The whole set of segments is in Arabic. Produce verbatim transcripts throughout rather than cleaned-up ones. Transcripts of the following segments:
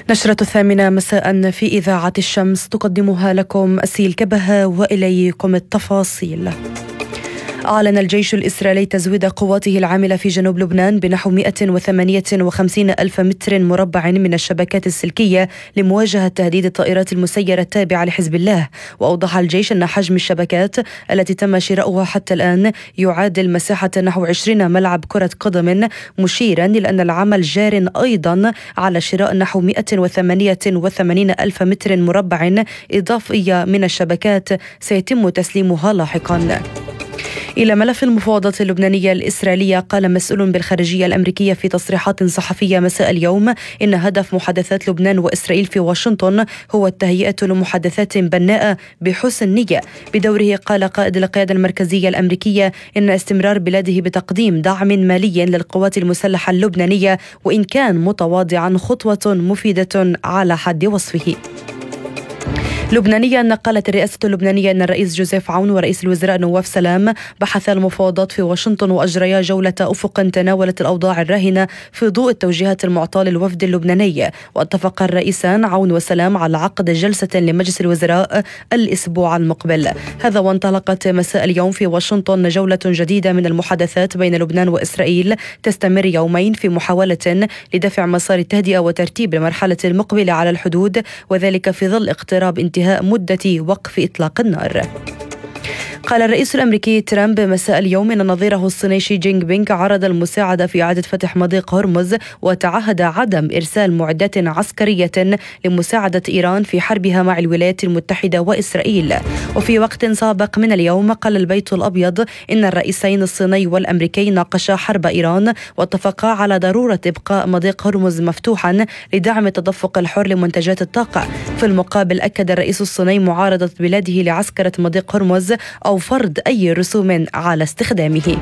نشرة الثامنة مساء في إذاعة الشمس تقدمها لكم أسيل كبهة وإليكم التفاصيل. أعلن الجيش الإسرائيلي تزويد قواته العاملة في جنوب لبنان بنحو مئة وثمانية وخمسين ألف متر مربع من الشبكات السلكية لمواجهة تهديد الطائرات المسيرة التابعة لحزب الله. وأوضح الجيش أن حجم الشبكات التي تم شراؤها حتى الآن يعادل مساحة نحو عشرين ملعب كرة قدم، مشيرا إلى أن العمل جار أيضا على شراء نحو مئة وثمانية وثمانين ألف متر مربع إضافية من الشبكات سيتم تسليمها لاحقا. إلى ملف المفاوضات اللبنانية الإسرائيلية، قال مسؤول بالخارجية الأمريكية في تصريحات صحفية مساء اليوم إن هدف محادثات لبنان وإسرائيل في واشنطن هو التهيئة لمحادثات بناءة بحسن نية. بدوره قال قائد القيادة المركزية الأمريكية إن استمرار بلاده بتقديم دعم مالي للقوات المسلحة اللبنانية وإن كان متواضعا خطوة مفيدة على حد وصفه. لبنانيا، قالت الرئاسة اللبنانية أن الرئيس جوزيف عون ورئيس الوزراء نواف سلام بحثا المفاوضات في واشنطن وأجريا جولة أفق تناولت الأوضاع الراهنة في ضوء التوجيهات المعطاة للوفد اللبناني. واتفق الرئيسان عون وسلام على عقد جلسة لمجلس الوزراء الأسبوع المقبل. هذا وانطلقت مساء اليوم في واشنطن جولة جديدة من المحادثات بين لبنان وإسرائيل تستمر يومين في محاولة لدفع مسار التهدئة وترتيب المرحلة المقبلة على الحدود، وذلك في ظل اقتراب انتهاء مدة وقف إطلاق النار. قال الرئيس الأمريكي ترامب مساء اليوم إن نظيره الصيني شي جينغ بينغ عرض المساعدة في إعادة فتح مضيق هرمز، وتعهد عدم إرسال معدات عسكرية لمساعدة إيران في حربها مع الولايات المتحدة وإسرائيل. وفي وقت سابق من اليوم قال البيت الأبيض إن الرئيسين الصيني والأمريكي ناقشا حرب إيران واتفقا على ضرورة إبقاء مضيق هرمز مفتوحا لدعم التدفق الحر لمنتجات الطاقة. في المقابل أكد الرئيس الصيني معارضة بلاده لعسكرة مضيق هرمز أو فرض أي رسوم على استخدامه.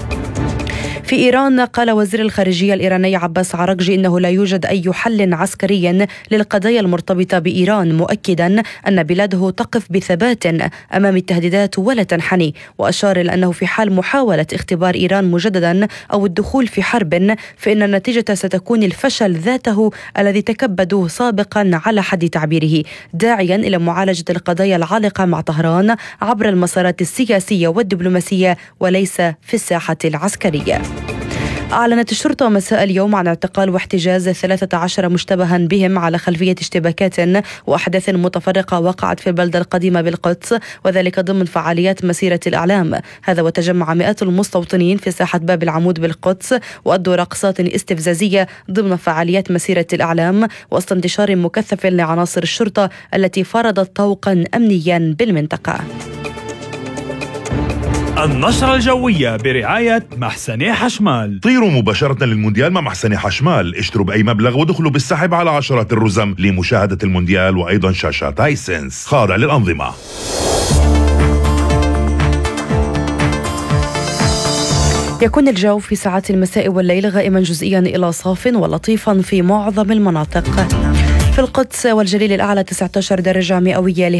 في إيران، قال وزير الخارجية الإيراني عباس عراقجي إنه لا يوجد أي حل عسكري للقضايا المرتبطة بإيران، مؤكدا أن بلاده تقف بثبات أمام التهديدات ولا تنحني. وأشار إلى أنه في حال محاولة اختبار إيران مجددا أو الدخول في حرب فإن النتيجة ستكون الفشل ذاته الذي تكبدوه سابقا على حد تعبيره، داعيا إلى معالجة القضايا العالقة مع طهران عبر المسارات السياسية والدبلوماسية وليس في الساحة العسكرية. أعلنت الشرطة مساء اليوم عن اعتقال واحتجاز ثلاثة عشر مشتبها بهم على خلفية اشتباكات وأحداث متفرقة وقعت في البلدة القديمة بالقدس، وذلك ضمن فعاليات مسيرة الإعلام. هذا وتجمع مئات المستوطنين في ساحة باب العمود بالقدس وأدوا رقصات استفزازية ضمن فعاليات مسيرة الإعلام، وسط انتشار مكثف لعناصر الشرطة التي فرضت طوقا أمنيا بالمنطقة. النشرة الجوية برعاية محسني حشمال. طيروا مباشرة للمونديال مع محسني حشمال، اشتروا بأي مبلغ ودخلوا بالسحب على عشرات الرزم لمشاهدة المونديال وأيضا شاشات هايسنس خاضع للأنظمة. يكون الجو في ساعات المساء والليل غائما جزئيا إلى صاف ولطيفا في معظم المناطق. في القدس والجليل الأعلى تسعة عشر درجة مئوية